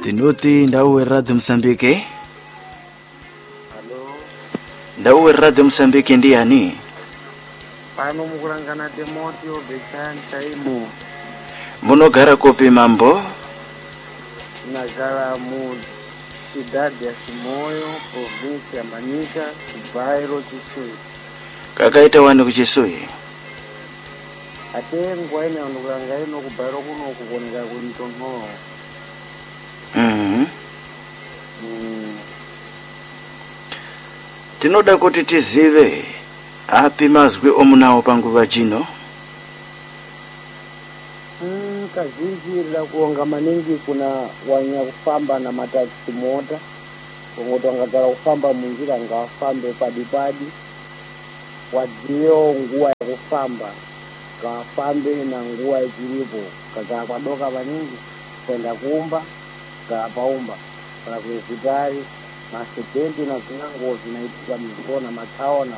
Tinuti ndauwe Radio Msambiki. Halo. Ndauwe Radio Msambiki ndiani? Pano mukulangana Timoteo Bechan Taimu. Munogara kopi mambo? Nagara mu Cidade ya Chimoio, província ya Manica, bairro Chisui. Kakaita wani kuchisui? Ate ngwaine anukulanga ino kubairo kuno kukoneka kulitonho. Tinoda kuti tizive api mazwi omunawo panguva chino. Kazhinji la kuonga maningi kuna wanya kufamba na mataxi mota. Kungoto angagala kufamba munjira ngafambe padipadi. Wadio nguwa ya kufamba kafambe na nguwa ikilipo. Kaza kwadoka maningi kwenda kuumba kapaumba para kuhitari masitenti na zinango zinaitika mzikona mataona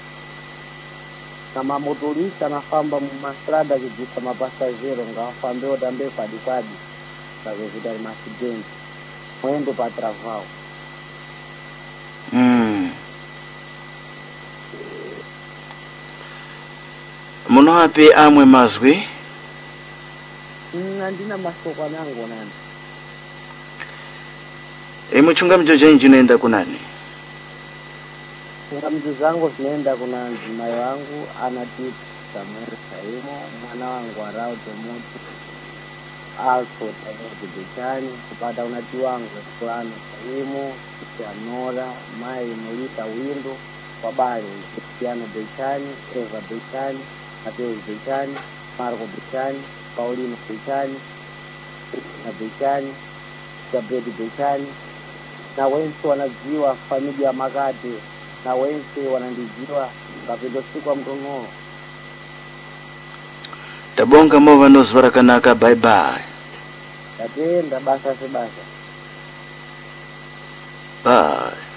kama motorista nafamba mumastrada kujisa mapasajero ngafambe otambe padipadi para kuhitari masitenti mwendo pa travao. Muno hapi amwe mazwi? Ndina masoko nangu nani. Muchunga mjoja inji unaenda kunani? Chunga mjuzangu zinaenda kuna njimayo wangu anatipu Samuel Saimo, mwana wangu Arao Temuti Alfo Temuti Bechani, kupata unati wangu Esplano Saimo, Kianora, Mai Molita Windo, Wabari, Cristiano Bechani, Eva Bechani, Mateus Bechani, Marco Bechani, Paulino Bechani, na Bechani, Gabriel Bechani, na wensi wanajiwa familia Magati, na wensi wanandijiwa kapido siku wa mtongo. Tabonga mova nozvarakanaka, bye bye. Tatenda basa sebasa. Bye.